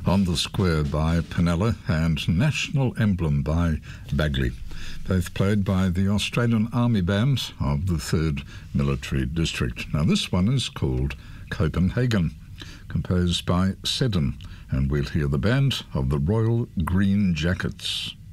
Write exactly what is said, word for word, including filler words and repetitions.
On the Square by Penella and National Emblem by Bagley, both played by the Australian Army Band of the third Military District. Now this one is called Copenhagen, composed by Seddon, and we'll hear the band of the Royal Green Jackets.